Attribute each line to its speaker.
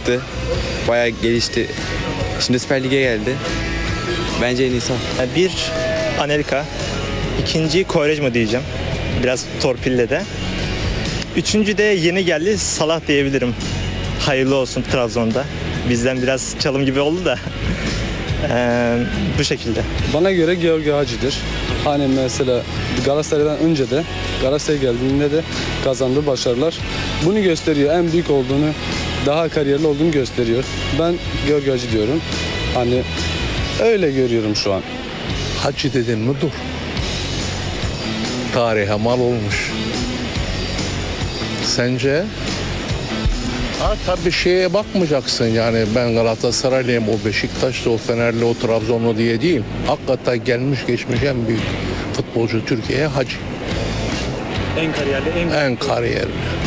Speaker 1: çıktı. Bayağı gelişti. Şimdi Süper Lig'e geldi. Bence en iyisi o.
Speaker 2: Bir Anelka, ikinci Quaresma diyeceğim. Biraz torpille de. Üçüncü de yeni geldi Salah diyebilirim. Hayırlı olsun Trabzon'da. Bizden biraz çalım gibi oldu da. Bu şekilde.
Speaker 3: Bana göre Georgi Hacı'dır. Hani mesela Galatasaray'dan önce de Galatasaray geldiğinde de kazandığı başarılar bunu gösteriyor. En büyük olduğunu, daha kariyerli olduğunu gösteriyor. Ben Georgi Hacı diyorum. Hani öyle görüyorum şu an.
Speaker 4: Hacı dedin mi dur. Tarihe mal olmuş. Sence? Tabii şeye bakmayacaksın yani ben Galatasaraylıyım, o Beşiktaşlı, o Fenerli, o Trabzonlu diye değil. Hakikaten gelmiş geçmiş en büyük futbolcu Türkiye'ye Hacı.
Speaker 2: En kariyerli,
Speaker 4: En kariyerli.